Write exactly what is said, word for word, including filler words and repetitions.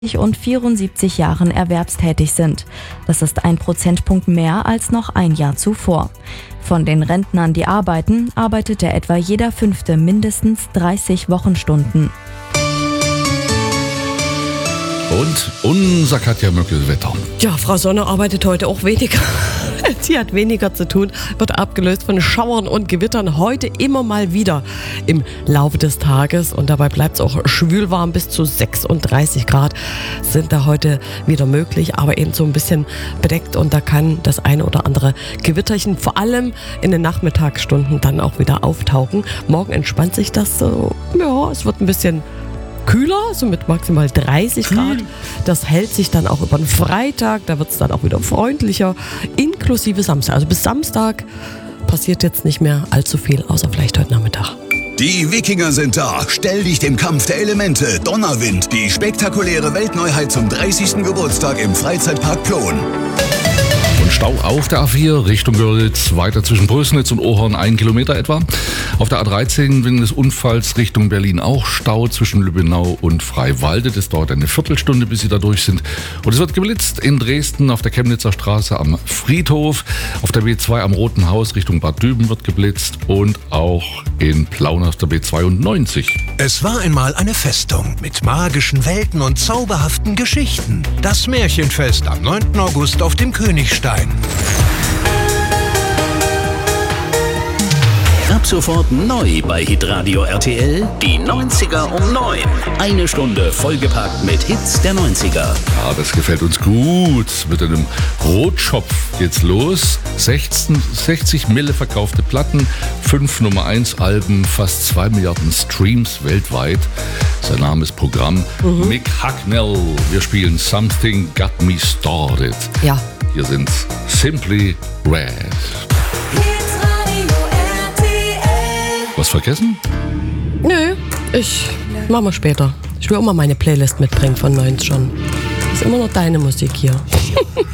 und vierundsiebzig Jahren erwerbstätig sind. Das ist ein Prozentpunkt mehr als noch ein Jahr zuvor. Von den Rentnern, die arbeiten, arbeitete etwa jeder Fünfte mindestens dreißig Wochenstunden. Und unser Katja Möckel-Wetter. Ja, Frau Sonne arbeitet heute auch weniger. Sie hat weniger zu tun, wird abgelöst von Schauern und Gewittern. Heute immer mal wieder im Laufe des Tages. Und dabei bleibt es auch schwülwarm. Bis zu sechsunddreißig Grad sind da heute wieder möglich, aber eben so ein bisschen bedeckt. Und da kann das eine oder andere Gewitterchen vor allem in den Nachmittagsstunden dann auch wieder auftauchen. Morgen entspannt sich das so. Ja, es wird ein bisschen kühler, so mit maximal dreißig Grad. Das hält sich dann auch über den Freitag, da wird es dann auch wieder freundlicher, inklusive Samstag. Also bis Samstag passiert jetzt nicht mehr allzu viel, außer vielleicht heute Nachmittag. Die Wikinger sind da. Stell dich dem Kampf der Elemente. Donnerwind, die spektakuläre Weltneuheit zum dreißigsten Geburtstag im Freizeitpark Plon. Und Stau auf der A vier Richtung Görlitz, weiter zwischen Brösnitz und Ohorn, ein Kilometer etwa. Auf der A dreizehn wegen des Unfalls Richtung Berlin auch Stau zwischen Lübbenau und Freiwalde. Das dauert eine Viertelstunde, bis Sie da durch sind. Und es wird geblitzt in Dresden auf der Chemnitzer Straße am Friedhof. Auf der B zwei am Roten Haus Richtung Bad Düben wird geblitzt und auch in Plauen auf der B zweiundneunzig. Es war einmal eine Festung mit magischen Welten und zauberhaften Geschichten. Das Märchenfest am neunten August auf dem Königstein. Ab sofort neu bei Hitradio R T L, die neunziger um neun. Eine Stunde vollgepackt mit Hits der neunziger. Ja, das gefällt uns gut. Mit einem Rotschopf geht's los. sechzehn, sechzig Mille verkaufte Platten, fünf Nummer eins Alben, fast zwei Milliarden Streams weltweit. Sein Name ist Programm. Mhm. Mick Hucknall. Wir spielen Something Got Me Started. Ja. Hier sind Simply Red. Was vergessen? Nö, ich mach mal später. Ich will immer meine Playlist mitbringen von neunzig schon. Ist immer noch deine Musik hier.